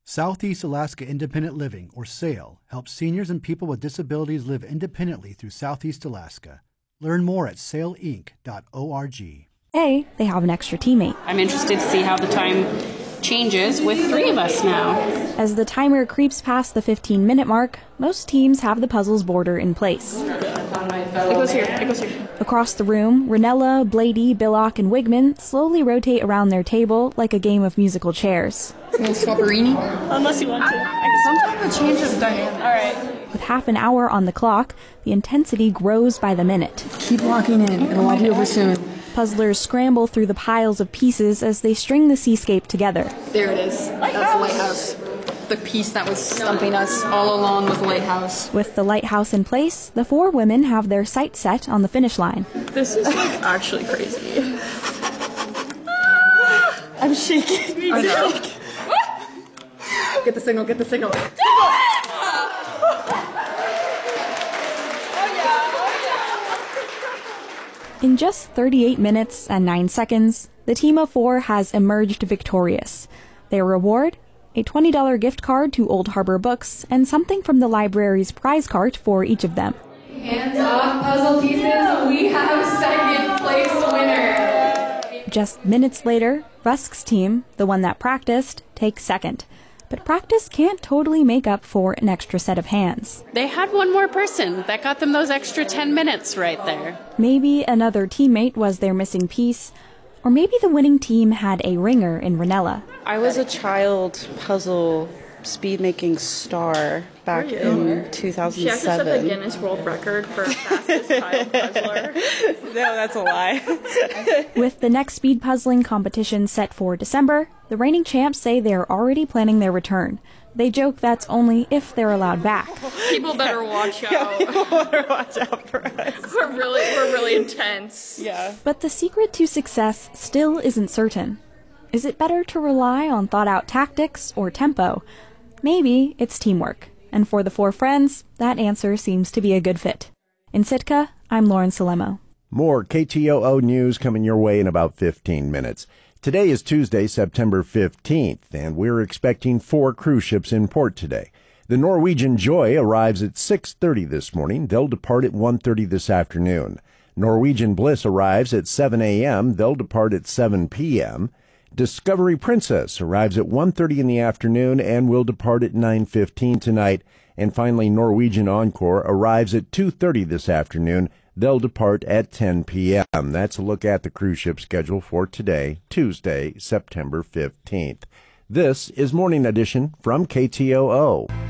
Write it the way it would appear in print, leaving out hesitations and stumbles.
Southeast Alaska Independent Living, or SAIL, helps seniors and people with disabilities live independently through Southeast Alaska. Learn more at sailinc.org. They have an extra teammate. I'm interested to see how the time changes with 3 of us now. As the timer creeps past the 15-minute mark, most teams have the puzzle's border in place. It goes here. Across the room, Ranella, Blady, Billock, and Wigman slowly rotate around their table like a game of musical chairs. Swapperini? Unless you want to. Sometimes it changes dynamic. All right. With half an hour on the clock, the intensity grows by the minute. Keep locking in. It'll all be over soon. Puzzlers scramble through the piles of pieces as they string the seascape together. There it is. That's the lighthouse. The piece that was stumping us all along was the lighthouse. With the lighthouse in place, the 4 women have their sights set on the finish line. This is actually crazy. I'm shaking. I know. Get the signal. In just 38 minutes and 9 seconds, the team of 4 has emerged victorious. Their reward? A $20 gift card to Old Harbor Books and something from the library's prize cart for each of them. Hands off puzzle pieces, we have second place winner. Just minutes later, Rusk's team, the one that practiced, takes second. But practice can't totally make up for an extra set of hands. They had one more person that got them those extra 10 minutes right there. Maybe another teammate was their missing piece, or maybe the winning team had a ringer in Ranella. I was a child puzzle speed-making star back in 2007. She actually set the Guinness World Record for fastest child puzzler. No, that's a lie. With the next speed puzzling competition set for December, the reigning champs say they're already planning their return. They joke that's only if they're allowed back. People better watch out. Yeah, people better watch out for us. We're really intense. Yeah. But the secret to success still isn't certain. Is it better to rely on thought-out tactics or tempo? Maybe it's teamwork. And for the 4 friends, that answer seems to be a good fit. In Sitka, I'm Lauren Salemo. More KTOO news coming your way in about 15 minutes. Today is Tuesday, September 15th, and we're expecting 4 cruise ships in port today. The Norwegian Joy arrives at 6:30 this morning. They'll depart at 1:30 this afternoon. Norwegian Bliss arrives at 7 a.m. They'll depart at 7 p.m. Discovery Princess arrives at 1:30 in the afternoon and will depart at 9:15 tonight. And finally, Norwegian Encore arrives at 2:30 this afternoon. They'll depart at 10 p.m. That's a look at the cruise ship schedule for today, Tuesday, September 15th. This is Morning Edition from KTOO.